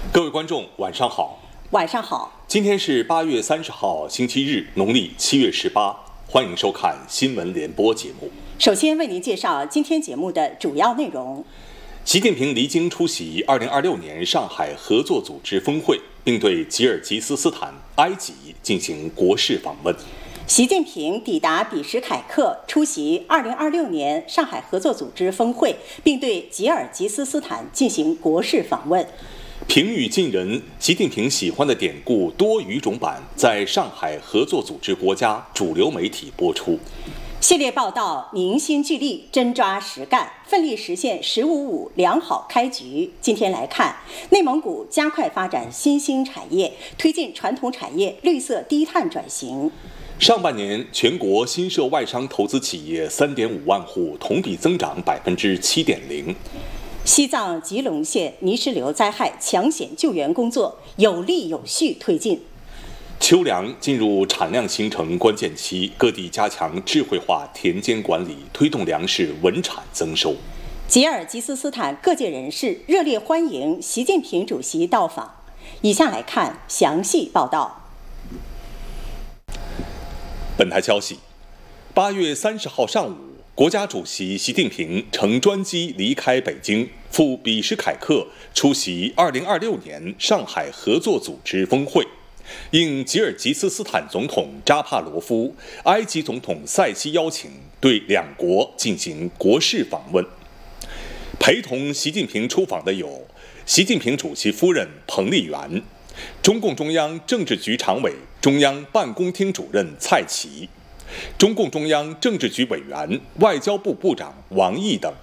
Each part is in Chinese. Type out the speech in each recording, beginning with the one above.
各位观众，晚上好。 晚上好。 今天是8月30号，星期日，农历7月18。欢迎收看新闻联播节目。 首先为您介绍今天节目的主要内容。 习近平离京出席2026年上海合作组织峰会，并对吉尔吉斯斯坦、埃及进行国事访问。 习近平抵达比什凯克出席2026年上海合作组织峰会，并对吉尔吉斯斯坦进行国事访问。 平语近人，习近平喜欢的典故多语种版在上海合作组织国家主流媒体播出。 系列报道凝心聚力，真抓实干，奋力实现“15+5”良好开局。今天来看，内蒙古加快发展新兴产业，推进传统产业绿色低碳转型。 上半年，全国新设外商投资企业3.5万户，同比增长7.0%。 西藏吉隆县泥石流灾害抢险救援工作有力有序推进。 秋粮进入产量形成关键期，各地加强智慧化田间管理，推动粮食稳产增收。 吉尔吉斯斯坦各界人士热烈欢迎习近平主席到访。以下来看详细报道。 本台消息，8月30号上午，国家主席习近平乘专机离开北京，赴比什凯克出席2026年上海合作组织峰会，应吉尔吉斯斯坦总统扎帕罗夫、埃及总统塞西邀请，对两国进行国事访问。陪同习近平出访的有习近平主席夫人彭丽媛、中共中央政治局常委、中央办公厅主任蔡奇、中共中央政治局委员、外交部部长王毅等。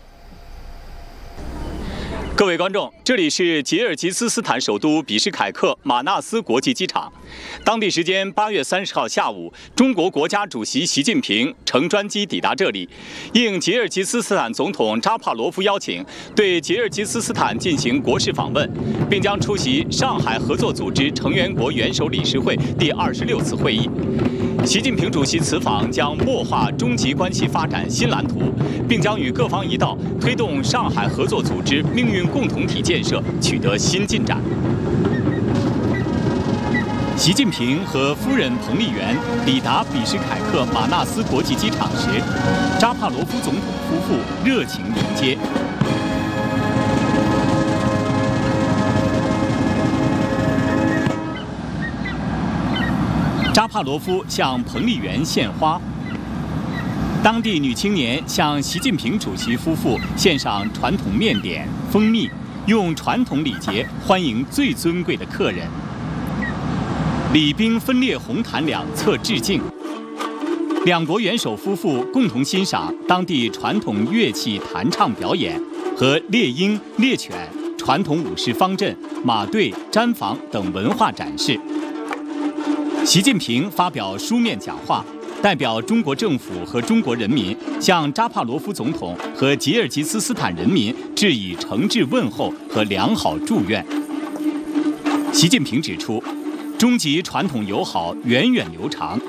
各位观众，这里是吉尔吉斯斯坦首都比什凯克马纳斯国际机场。当地时间8月30号下午，中国国家主席习近平乘专机抵达这里，应吉尔吉斯斯坦总统扎帕罗夫邀请，对吉尔吉斯斯坦进行国事访问，并将出席上海合作组织成员国元首理事会第26次会议。习近平主席此访将擘画中吉关系发展新蓝图，并将与各方一道推动上海合作组织命运共同体建设取得新进展。习近平和夫人彭丽媛抵达比什凯克马纳斯国际机场时，扎帕罗夫总统夫妇热情迎接。扎帕罗夫向彭丽媛献花，当地女青年向习近平主席夫妇献上传统面点、蜂蜜，用传统礼节欢迎最尊贵的客人。礼宾分列红毯两侧致敬。两国元首夫妇共同欣赏当地传统乐器弹唱表演和猎鹰、猎犬、传统武士方阵、马队、毡房等文化展示。习近平发表书面讲话，代表中国政府和中国人民向扎帕罗夫总统和吉尔吉斯斯坦人民致以诚挚问候和良好祝愿。习近平指出，中吉传统友好源远流长，